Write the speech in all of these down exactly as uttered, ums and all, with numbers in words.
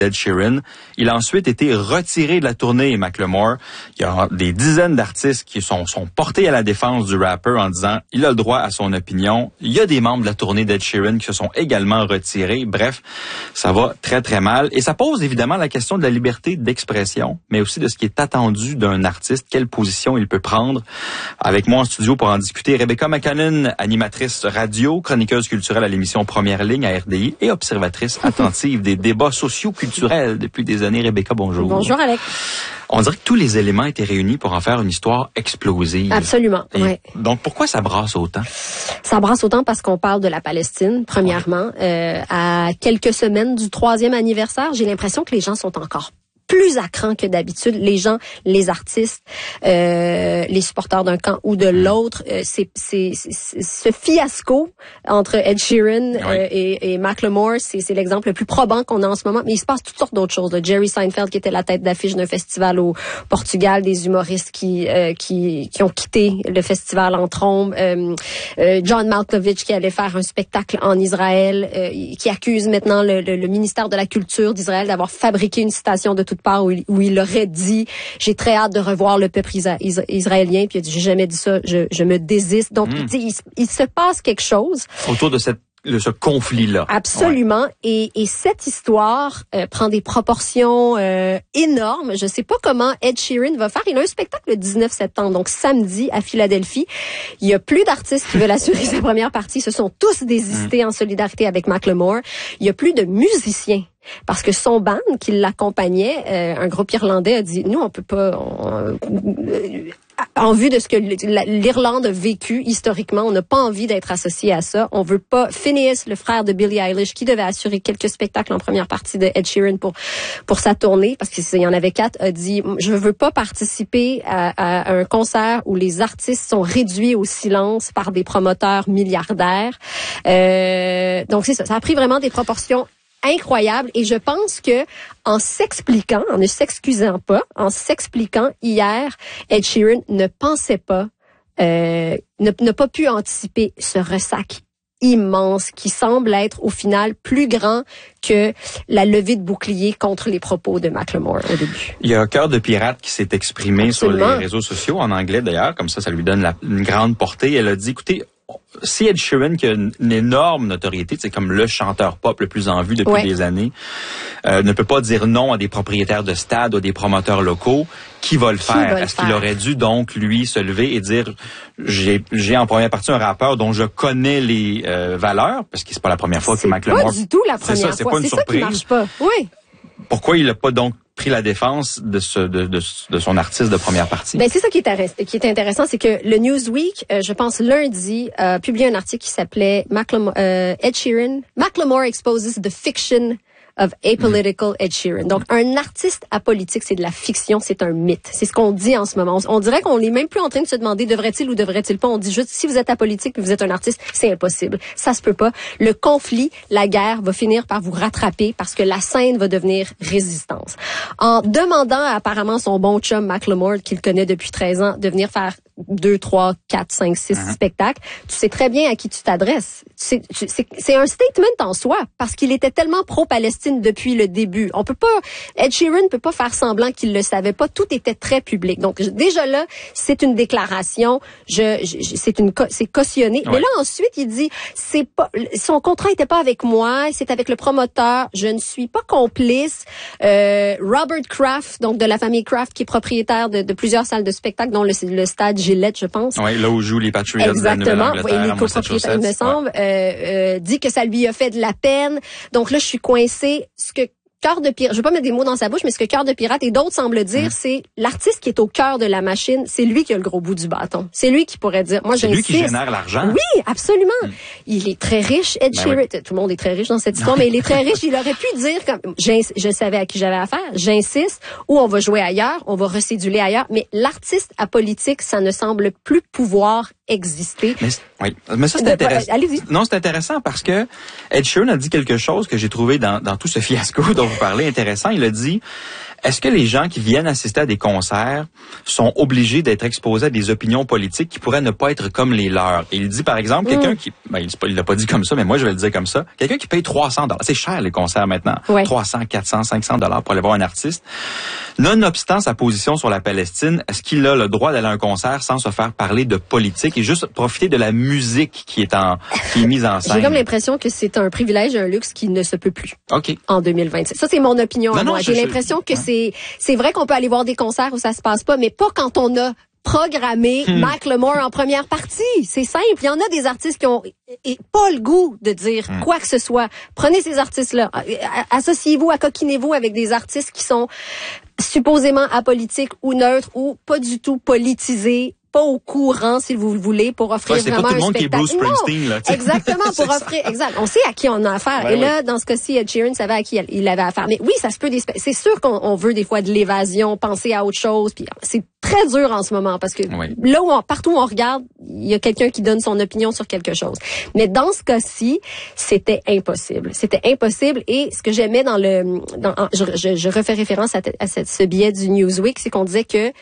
Ed Sheeran. Il a ensuite été retiré de la tournée Macklemore. Il y a des dizaines d'artistes qui sont, sont portés à la défense du rappeur en disant il a le droit à son opinion. Il y a des membres de la tournée d'Ed Sheeran qui se sont également retirés. Bref, ça va très très mal. Et ça pose évidemment la question de la liberté d'expression, mais aussi de ce qui est attendu d'un artiste, quelle position il peut prendre. Avec moi en studio pour en discuter, Rebecca McConnell, animatrice radio, chroniqueuse culturelle à l'émission Première Ligne à R D I et observatrice attentive des débats socio-culturels depuis des années. Rebecca, bonjour. Bonjour, Alex. On dirait que tous les éléments étaient réunis pour en faire une histoire explosive. Absolument, oui. Donc, pourquoi ça brasse autant? Ça brasse autant parce qu'on parle de la Palestine, premièrement. Euh, à quelques semaines du troisième anniversaire, j'ai l'impression que les gens sont encore plus à cran que d'habitude. Les gens, les artistes, euh, les supporters d'un camp ou de l'autre, euh, c'est, c'est, c'est ce fiasco entre Ed Sheeran oui. euh, et, et Macklemore, c'est, c'est l'exemple le plus probant qu'on a en ce moment. Mais il se passe toutes sortes d'autres choses. Là. Jerry Seinfeld qui était la tête d'affiche d'un festival au Portugal, des humoristes qui euh, qui qui ont quitté le festival en trombe, euh, euh, John Malkovich qui allait faire un spectacle en Israël, euh, qui accuse maintenant le, le, le ministère de la Culture d'Israël d'avoir fabriqué une citation de toute part où il, où il aurait dit j'ai très hâte de revoir le peuple isa, is, israélien, puis il a dit j'ai jamais dit ça, je, je me désiste. Donc mmh. il, dit, il, il se passe quelque chose autour de cette de ce conflit-là. Absolument. Ouais. Et, et cette histoire euh, prend des proportions euh, énormes. Je sais pas comment Ed Sheeran va faire. Il a un spectacle le dix-neuf septembre, donc samedi à Philadelphie. Il y a plus d'artistes qui veulent assurer sa première partie. Ce sont tous désistés mmh. en solidarité avec Macklemore. Il y a plus de musiciens. Parce que son band qui l'accompagnait, euh, un groupe irlandais, a dit nous on peut pas, on, euh, en vue de ce que l'Irlande a vécu historiquement, on n'a pas envie d'être associé à ça. On veut pas. Phineas, le frère de Billie Eilish, qui devait assurer quelques spectacles en première partie de Ed Sheeran pour pour sa tournée, parce qu'il y en avait quatre, a dit je veux pas participer à, à un concert où les artistes sont réduits au silence par des promoteurs milliardaires. Euh, donc c'est ça. Ça a pris vraiment des proportions incroyable. Et je pense que en s'expliquant, en ne s'excusant pas, en s'expliquant hier, Ed Sheeran ne pensait pas, euh, n'a pas pu anticiper ce ressac immense qui semble être au final plus grand que la levée de bouclier contre les propos de Macklemore au début. Il y a un Cœur de pirate qui s'est exprimé Absolument. sur les réseaux sociaux, en anglais d'ailleurs, comme ça, ça lui donne la, une grande portée. Elle a dit, écoutez, si Ed Sheeran, qui a une, une énorme notoriété, c'est comme le chanteur pop le plus en vue depuis ouais. des années, euh, ne peut pas dire non à des propriétaires de stades ou à des promoteurs locaux, qui va le qui faire? Est-ce qu'il aurait dû donc, lui, se lever et dire j'ai, j'ai en première partie un rappeur dont je connais les euh, valeurs, parce que c'est pas la première fois que Macklemore... C'est pas du tout la première c'est ça, c'est fois. Pas une c'est surprise. ça qui marche pas. Oui. Pourquoi il n'a pas donc pris la défense de, ce, de, de, de son artiste de première partie? Ben c'est ça qui est, arrêt, qui est intéressant, c'est que le Newsweek, euh, je pense lundi, a euh, publié un article qui s'appelait Macklemore, euh, Ed Sheeran, Macklemore exposes the fiction of apolitical Ed Sheeran. Donc, un artiste apolitique, c'est de la fiction, c'est un mythe. C'est ce qu'on dit en ce moment. On, on dirait qu'on n'est même plus en train de se demander devrait-il ou devrait-il pas. On dit juste, si vous êtes apolitique et vous êtes un artiste, c'est impossible. Ça se peut pas. Le conflit, la guerre va finir par vous rattraper parce que la scène va devenir résistance. En demandant à, apparemment son bon chum Macklemore, qu'il connaît depuis treize ans, de venir faire deux, trois, quatre, cinq, six uh-huh. spectacles, tu sais très bien à qui tu t'adresses. C'est, c'est, c'est un statement en soi parce qu'il était tellement pro-Palestine depuis le début. On peut pas, Ed Sheeran peut pas faire semblant qu'il le savait pas. Tout était très public. Donc déjà là, c'est une déclaration. Je, je c'est une, c'est cautionné. Ouais. Mais là ensuite, il dit, c'est pas, son contrat était pas avec moi, c'est avec le promoteur. Je ne suis pas complice. Euh, Robert Kraft, donc de la famille Kraft, qui est propriétaire de, de plusieurs salles de spectacle, dont le, le stade Gillette, je pense. Oui, là où jouent les Patriots Exactement. de la Nouvelle-Angleterre, oui, les copropriétaires, il me semble, ouais. euh, euh, dit que ça lui a fait de la peine. Donc là, je suis coincée. Ce que Cœur de pirate, je vais pas mettre des mots dans sa bouche, mais ce que Cœur de pirate et d'autres semblent dire, mmh. c'est l'artiste qui est au cœur de la machine, c'est lui qui a le gros bout du bâton. C'est lui qui pourrait dire, moi, c'est j'insiste. lui qui génère l'argent. Oui, absolument. Mmh. Il est très riche, Ed ben Sheeran. Oui. Tout le monde est très riche dans cette histoire, mais il est très riche. Il aurait pu dire, comme, je savais à qui j'avais affaire, j'insiste, ou on va jouer ailleurs, on va recéduler ailleurs. Mais l'artiste apolitique, ça ne semble plus pouvoir exister. Mais, oui. Mais ça, c'est de, intéressant. Allez-y. Non, c'est intéressant parce que Ed Sheeran a dit quelque chose que j'ai trouvé dans, dans tout ce fiasco dont vous parlez intéressant. Il a dit, Est-ce que les gens qui viennent assister à des concerts sont obligés d'être exposés à des opinions politiques qui pourraient ne pas être comme les leurs? Et il dit, par exemple, quelqu'un mmh. qui, ben, il l'a pas dit comme ça, mais moi, je vais le dire comme ça, quelqu'un qui paye trois cents dollars. C'est cher, les concerts maintenant. Ouais. trois cents, quatre cents, cinq cents dollars pour aller voir un artiste. Nonobstant sa position sur la Palestine, est-ce qu'il a le droit d'aller à un concert sans se faire parler de politique et juste profiter de la musique qui est en, qui est mise en scène? J'ai comme l'impression que c'est un privilège, un luxe qui ne se peut plus. OK. En deux mille vingt-sept. Ça, c'est mon opinion. Non, à moi. non, J'ai je, l'impression je... que hein? c'est, c'est vrai qu'on peut aller voir des concerts où ça se passe pas, mais pas quand on a programmé hmm. Macklemore en première partie. C'est simple. Il y en a des artistes qui ont et pas le goût de dire hmm. quoi que ce soit. Prenez ces artistes-là. Associez-vous, accoquinez-vous avec des artistes qui sont supposément apolitiques ou neutres ou pas du tout politisés, pas au courant, si vous le voulez, pour offrir ouais, vraiment pas tout le un monde spectacle. Qui est Bruce Springsteen, là, exactement, pour offrir, exact. On sait à qui on a affaire. Ouais, et là, ouais. dans ce cas-ci, Ed Sheeran savait à qui il avait affaire. Mais oui, ça se peut des, c'est sûr qu'on on veut des fois de l'évasion, penser à autre chose, puis c'est très dur en ce moment parce que oui. là où on, partout où on regarde, il y a quelqu'un qui donne son opinion sur quelque chose. Mais dans ce cas-ci, c'était impossible. C'était impossible. Et ce que j'aimais dans le, dans, je, je, je refais référence à, à cette, ce billet du Newsweek, c'est qu'on disait que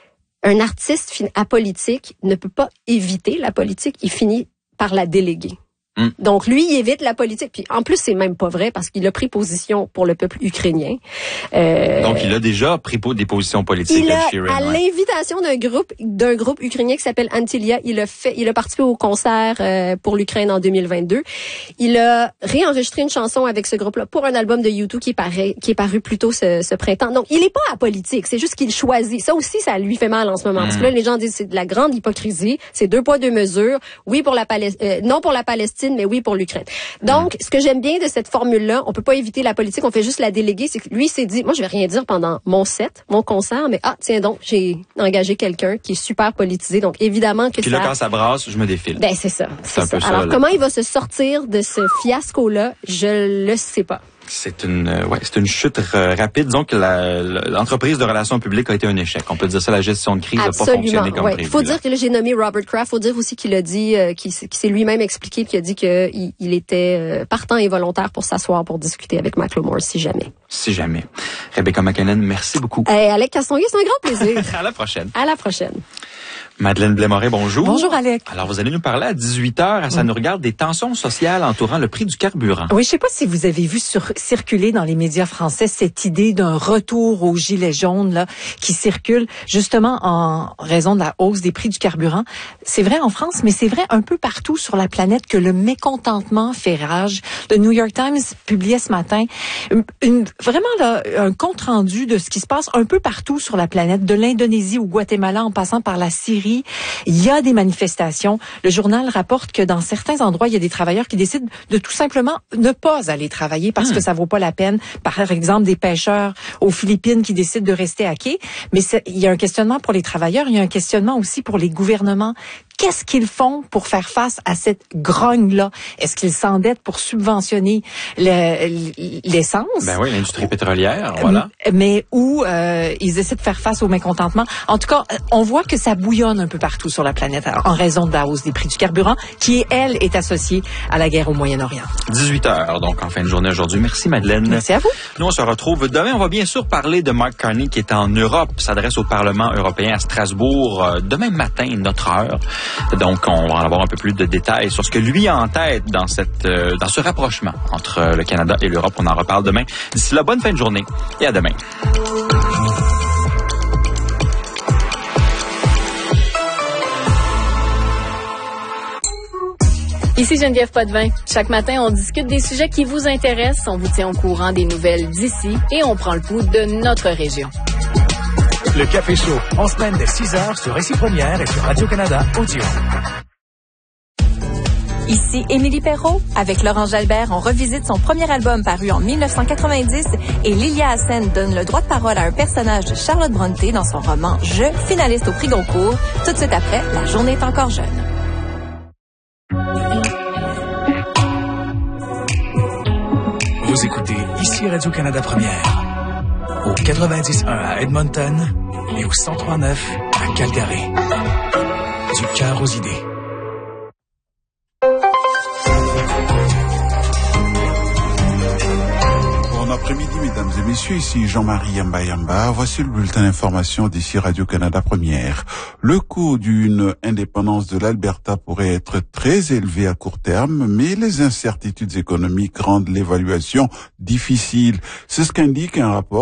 un artiste apolitique ne peut pas éviter la politique, il finit par la déléguer. Mm. Donc, lui, il évite la politique. Puis, en plus, c'est même pas vrai parce qu'il a pris position pour le peuple ukrainien. Euh, Donc, il a déjà pris des positions politiques. Il a, Sheeran, à ouais. l'invitation d'un groupe, d'un groupe ukrainien qui s'appelle Antilia, il a fait, il a participé au concert euh, pour l'Ukraine en deux mille vingt-deux. Il a réenregistré une chanson avec ce groupe-là pour un album de U deux qui est paru, qui est paru plus tôt ce, ce printemps. Donc, il est pas apolitique. C'est juste qu'il choisit. Ça aussi, ça lui fait mal en ce moment. Mm. Parce que là, les gens disent c'est de la grande hypocrisie. C'est deux poids, deux mesures. Oui pour la Palestine, euh, non pour la Palestine, mais oui pour l'Ukraine. Donc, mmh. ce que j'aime bien de cette formule-là, on peut pas éviter la politique, on fait juste la déléguer, c'est que lui s'est dit, moi, je vais rien dire pendant mon set, mon concert, mais ah, tiens donc, j'ai engagé quelqu'un qui est super politisé, donc évidemment que Puis ça... là, quand ça brasse, je me défile. Ben, c'est ça. C'est, c'est ça. ça. Alors, là. comment il va se sortir de ce fiasco-là, je le sais pas. C'est une, euh, ouais, c'est une chute euh, rapide. Disons que la, l'entreprise de relations publiques a été un échec. On peut dire ça, la gestion de crise n'a pas fonctionné comme ouais. prévu. Il faut dire que là, j'ai nommé Robert Kraft. Il faut dire aussi qu'il a dit, euh, qu'il, qu'il s'est lui-même expliqué, qu'il a dit qu'il il était euh, partant et volontaire pour s'asseoir pour discuter avec Macklemore, si jamais. Si jamais. Rebecca McKinnon, merci beaucoup. Hey, Alec Castonguay, c'est un grand plaisir. À la prochaine. À la prochaine. Madeleine Blais-Moret, bonjour. Bonjour, Alec. Alors, vous allez nous parler à dix-huit heures, ça oui. nous regarde des tensions sociales entourant le prix du carburant. Oui, je sais pas si vous avez vu sur, circuler dans les médias français cette idée d'un retour aux gilets jaunes, là, qui circule justement en raison de la hausse des prix du carburant. C'est vrai en France, mais c'est vrai un peu partout sur la planète que le mécontentement fait rage. Le New York Times publiait ce matin une, une, vraiment là, un compte-rendu de ce qui se passe un peu partout sur la planète, de l'Indonésie au Guatemala en passant par la Syrie. Il y a des manifestations. Le journal rapporte que dans certains endroits, il y a des travailleurs qui décident de tout simplement ne pas aller travailler parce mmh. que ça vaut pas la peine. Par exemple, des pêcheurs aux Philippines qui décident de rester à quai. Mais il y a un questionnement pour les travailleurs, il y a un questionnement aussi pour les gouvernements. Qu'est-ce qu'ils font pour faire face à cette grogne-là? Est-ce qu'ils s'endettent pour subventionner le, l'essence? Ben oui, l'industrie pétrolière, voilà. Mais où euh, ils essaient de faire face au mécontentement. En tout cas, on voit que ça bouillonne un peu partout sur la planète en raison de la hausse des prix du carburant, qui, elle, est associée à la guerre au Moyen-Orient. dix-huit heures, donc en fin de journée aujourd'hui. Merci, Madeleine. Merci à vous. Nous, on se retrouve demain. On va bien sûr parler de Mark Carney qui est en Europe, s'adresse au Parlement européen à Strasbourg euh, demain matin, notre heure. Donc, on va en avoir un peu plus de détails sur ce que lui a en tête dans cette, euh, dans ce rapprochement entre le Canada et l'Europe. On en reparle demain. D'ici là, bonne fin de journée et à demain. Ici Geneviève Potvin. Chaque matin, on discute des sujets qui vous intéressent, on vous tient au courant des nouvelles d'ici et on prend le pouls de notre région. Le Café Chaud, en semaine dès six heures sur Récit Première et sur Radio-Canada Audio. Ici Émilie Perrault. Avec Laurent Jalbert, on revisite son premier album paru en dix-neuf cent quatre-vingt-dix et Lilia Hassen donne le droit de parole à un personnage de Charlotte Brontë dans son roman Je, finaliste au prix Goncourt. Tout de suite après, La journée est encore jeune. Vous écoutez ici Radio-Canada Première, au quatre-vingt-dix point un à Edmonton et au cent trois neuf à Calgary. Du cœur aux idées. Bon après-midi, mesdames. Mesdames et messieurs, ici Jean-Marie Yamba Yamba. Voici le bulletin d'information d'ici Radio-Canada Première. Le coût d'une indépendance de l'Alberta pourrait être très élevé à court terme, mais les incertitudes économiques rendent l'évaluation difficile. C'est ce qu'indique un rapport